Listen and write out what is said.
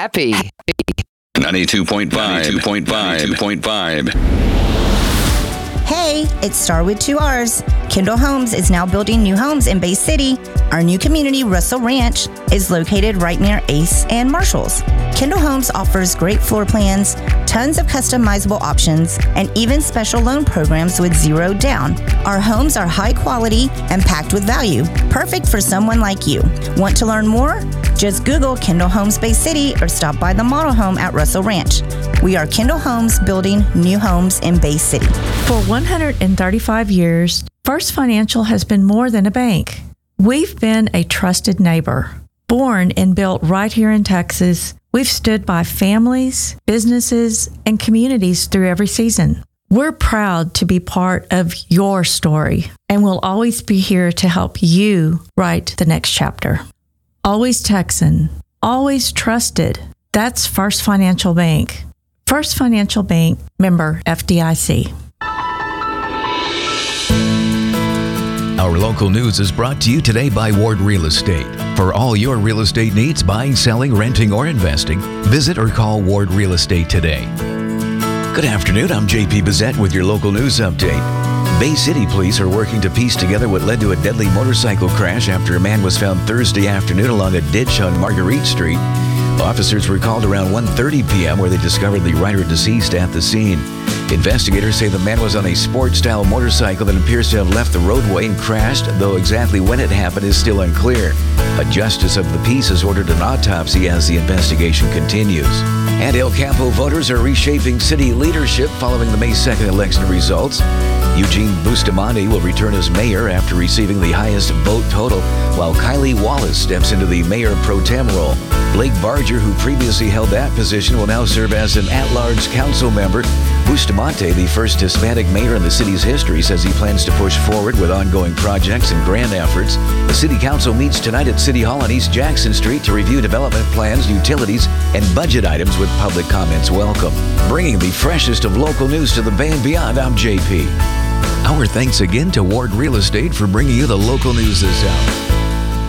happy. 92.5. Hey, it's Star with 2 R's. Kendall Homes is now building new homes in Bay City. Our new community, Russell Ranch, is located right near Ace and Marshalls. Kendall Homes offers great floor plans, tons of customizable options, and even special loan programs with 0 down. Our homes are high quality and packed with value, perfect for someone like you. Want to learn more? Just Google Kendall Homes Bay City or stop by the model home at Russell Ranch. We are Kendall Homes, building new homes in Bay City. For 135 years, First Financial has been more than a bank. We've been a trusted neighbor. Born and built right here in Texas, we've stood by families, businesses, and communities through every season. We're proud to be part of your story, and we'll always be here to help you write the next chapter. Always Texan, always trusted. That's First Financial Bank. First Financial Bank, member FDIC. Our local news is brought to you today by Ward Real Estate. For all your real estate needs, buying, selling, renting, or investing, visit or call Ward Real Estate today. Good afternoon, I'm JP Bissett with your local news update. Bay City police are working to piece together what led to a deadly motorcycle crash after a man was found Thursday afternoon along a ditch on Marguerite Street. Officers were called around 1:30 p.m. where they discovered the rider deceased at the scene. Investigators say the man was on a sport-style motorcycle that appears to have left the roadway and crashed, though exactly when it happened is still unclear. A justice of the peace has ordered an autopsy as the investigation continues. And El Campo voters are reshaping city leadership following the May 2nd election results. Eugene Bustamante will return as mayor after receiving the highest vote total, while Kylie Wallace steps into the mayor pro tem role. Blake Barger, who previously held that position, will now serve as an at-large council member. Bustamante, the first Hispanic mayor in the city's history, says he plans to push forward with ongoing projects and grant efforts. The city council meets tonight at City Hall on East Jackson Street to review development plans, utilities, and budget items with public comments welcome. Bringing the freshest of local news to the Bay and beyond, I'm JP. Our thanks again to Ward Real Estate for bringing you the local news this hour.